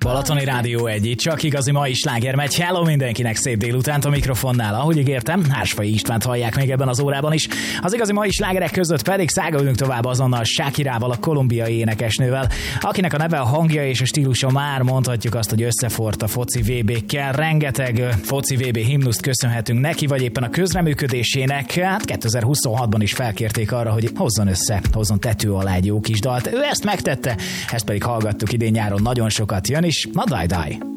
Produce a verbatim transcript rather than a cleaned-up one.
Balatoni Rádió egy, itt csak igazi mai sláger megy. Hello mindenkinek, szép délutánt a mikrofonnál. Ahogy ígértem, Hársfai Istvánt hallják még ebben az órában is. Az igazi mai slágerek között pedig száguljunk tovább azonnal Shakirával, a kolumbiai énekesnővel, akinek a neve, a hangja és a stílusa már mondhatjuk azt, hogy összeforrt a foci vé bé-kkel. Rengeteg foci vé bé himnuszt köszönhetünk neki, vagy éppen a közreműködésének. Hát kétezer-huszonhatban is felkérték arra, hogy hozzon össze, hozzon tető alá egy jó kis dalt. Ő ezt megtette, ezt pedig hallgattuk idén nyáron nagyon sokat. Jön is, na die die.